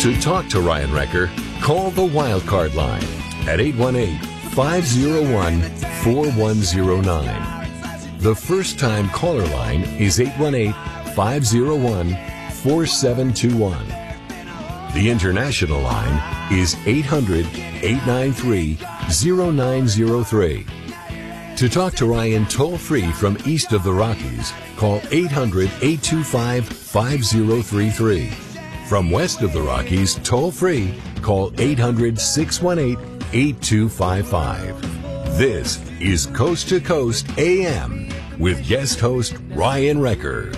To talk to Ryan Wrecker, call the Wildcard line at 818-501-4109. The first-time caller line is 818-501-4721. The international line is 800-893-0903. To talk to Ryan toll-free from east of the Rockies, call 800-825-5033. From west of the Rockies, toll-free, call 800-618-8255. This is Coast to Coast AM with guest host Ryan Wrecker.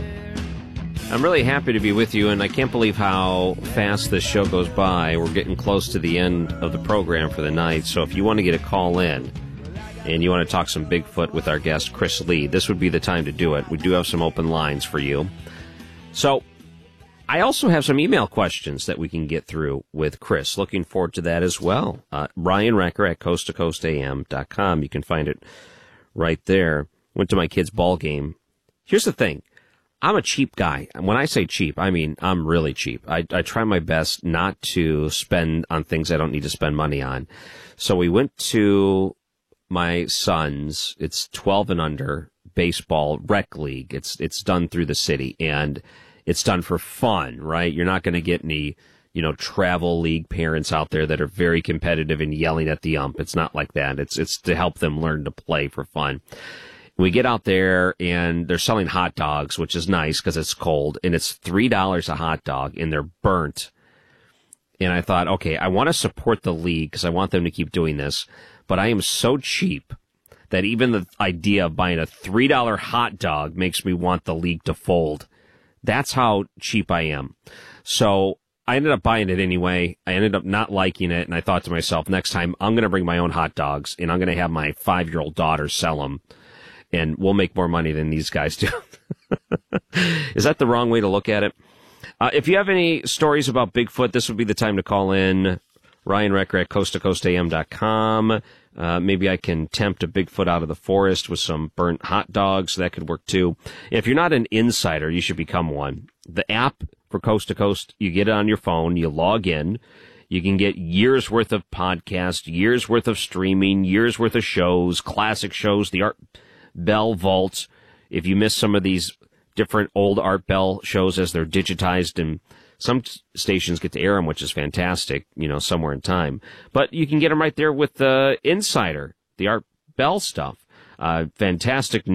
I'm really happy to be with you, and I can't believe how fast this show goes by. We're getting close to the end of the program for the night, so if you want to get a call in and you want to talk some Bigfoot with our guest, Chris Lee, this would be the time to do it. We do have some open lines for you. So I also have some email questions that we can get through with Chris. Looking forward to that as well. Ryan Wrecker at coasttocoastam.com. You can find it right there. Went to my kid's ball game. Here's the thing. I'm a cheap guy. When I say cheap, I mean I'm really cheap. I try my best not to spend on things I don't need to spend money on. So we went to my son's, it's 12 and under, baseball rec league. It's done through the city, and it's done for fun, right? You're not going to get any, travel league parents out there that are very competitive and yelling at the ump. It's not like that. It's to help them learn to play for fun. We get out there, and they're selling hot dogs, which is nice because it's cold, and it's $3 a hot dog, and they're burnt. And I thought, okay, I want to support the league because I want them to keep doing this, but I am so cheap that even the idea of buying a $3 hot dog makes me want the league to fold. That's how cheap I am. So I ended up buying it anyway. I ended up not liking it, and I thought to myself, next time I'm going to bring my own hot dogs, and I'm going to have my 5-year-old daughter sell them, and we'll make more money than these guys do. Is that the wrong way to look at it? If you have any stories about Bigfoot, this would be the time to call in. Ryan Wrecker at coasttocoastam.com. Maybe I can tempt a Bigfoot out of the forest with some burnt hot dogs. That could work too. If you're not an insider, you should become one. The app for Coast to Coast, you get it on your phone, you log in. You can get years worth of podcasts, years worth of streaming, years worth of shows, classic shows, the Art Bell Vault. If you miss some of these different old Art Bell shows as they're digitized, and some stations get to air them, which is fantastic, somewhere in time. But you can get them right there with the Insider, the Art Bell stuff. Fantastic